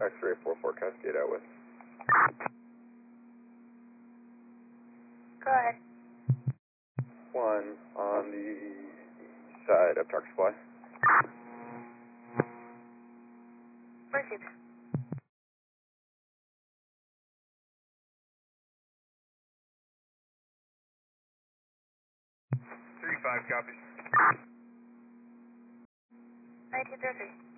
X-ray 44 Cascade out with. Go ahead. 1 on the east side of Truck Supply. Received. 3-5 copies. 1903.